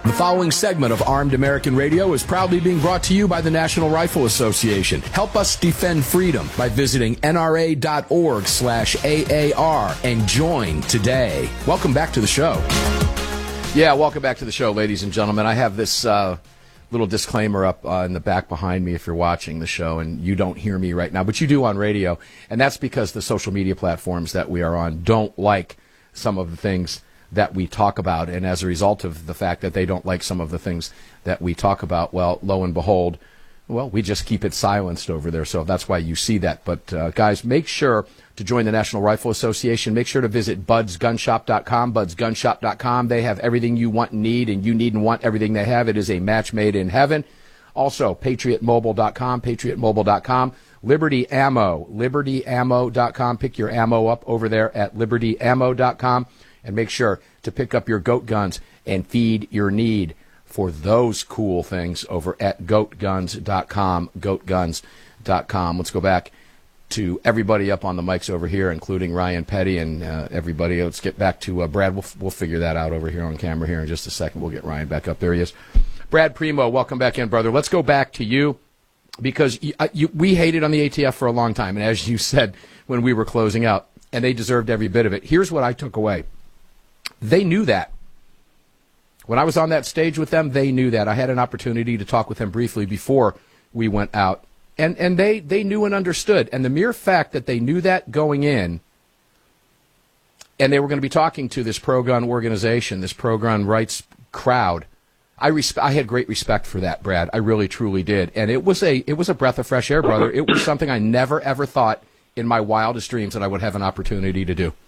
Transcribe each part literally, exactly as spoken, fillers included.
The following segment of Armed American Radio is proudly being brought to you by the National Rifle Association. Help us defend freedom by visiting nra.org slash AAR and join today. Welcome back to the show. Yeah, welcome back to the show, ladies and gentlemen. I have this uh, little disclaimer up uh, in the back behind me if you're watching the show and you don't hear me right now, but you do on radio, and that's because the social media platforms that we are on don't like some of the things that we talk about, and as a result of the fact that they don't like some of the things that we talk about, well, lo and behold, well, we just keep it silenced over there, so that's why you see that. But, uh, guys, make sure to join the National Rifle Association. Make sure to visit buds gun shop dot com, buds gun shop dot com. They have everything you want and need, and you need and want everything they have. It is a match made in heaven. Also, patriot mobile dot com, patriot mobile dot com. Liberty Ammo, liberty ammo dot com. Pick your ammo up over there at liberty ammo dot com. And make sure to pick up your goat guns and feed your need for those cool things over at goat guns dot com, goat guns dot com. Let's go back to everybody up on the mics over here, including Ryan Petty and uh, everybody. Let's get back to uh, Brad. We'll, we'll figure that out over here on camera here in just a second. We'll get Ryan back up. There he is. Brad Primo, welcome back in, brother. Let's go back to you because you, uh, you, we hated on the A T F for a long time, and as you said when we were closing out, and they deserved every bit of it. Here's what I took away. They knew that. When I was on that stage with them, they knew that. I had an opportunity to talk with them briefly before we went out. And and they, they knew and understood. And the mere fact that they knew that going in, and they were going to be talking to this pro-gun organization, this pro-gun rights crowd, I resp- I had great respect for that, Brad. I really, truly did. And it was a it was a breath of fresh air, brother. It was something I never, ever thought in my wildest dreams that I would have an opportunity to do.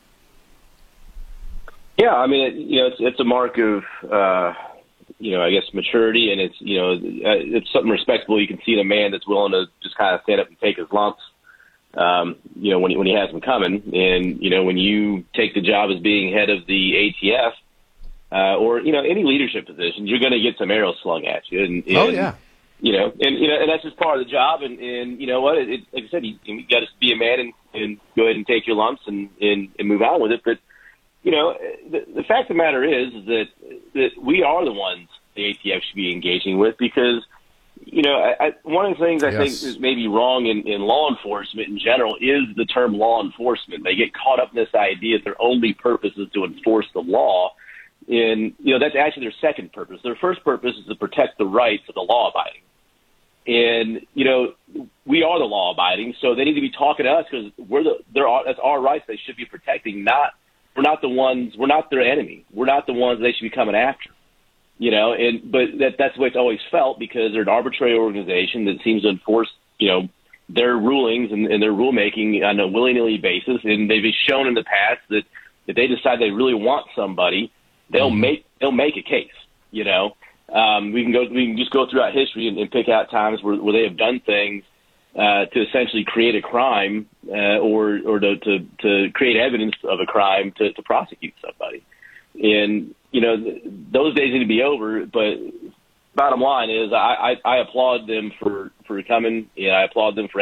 Yeah, I mean, it, you know, it's, it's a mark of, uh, you know, I guess maturity, and it's, you know, it's something respectable you can see in a man that's willing to just kind of stand up and take his lumps, um, you know, when he, when he has them coming. And, you know, when you take the job as being head of the A T F uh, or, you know, any leadership position, you're going to get some arrows slung at you. And, and, oh, yeah. You know, and, you know, and that's just part of the job. And, and you know what, it, it, like I said, you, you got to be a man and, and go ahead and take your lumps and, and, and move on with it. But, you know, the, the fact of the matter is that that we are the ones the A T F should be engaging with because, you know, I, I, one of the things I yes. think is maybe wrong in, in law enforcement in general is the term law enforcement. They get caught up in this idea that their only purpose is to enforce the law. And, you know, that's actually their second purpose. Their first purpose is to protect the rights of the law-abiding. And, you know, we are the law-abiding, so they need to be talking to us because we're the, they're, that's our rights they should be protecting, not We're not the ones. We're not their enemy. We're not the ones they should be coming after, you know. And but that that's the way it's always felt because they're an arbitrary organization that seems to enforce, you know, their rulings and, and their rulemaking on a willy-nilly basis. And they've shown in the past that if they decide they really want somebody, they'll mm-hmm. make they'll make a case. You know, um, we can go we can just go throughout history and, and pick out times where, where they have done things Uh, to essentially create a crime uh, or or to, to, to create evidence of a crime to, to prosecute somebody. And, you know, th- those days need to be over. But bottom line is I, I, I applaud them for, for coming. And I applaud them for